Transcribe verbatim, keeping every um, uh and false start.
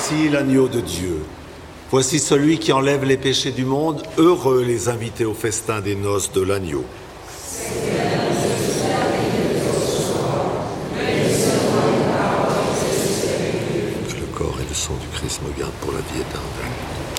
Voici l'agneau de Dieu. Voici celui qui enlève les péchés du monde. Heureux les invités au festin des noces de l'agneau. Que le corps et le sang du Christ me gardent pour la vie éternelle.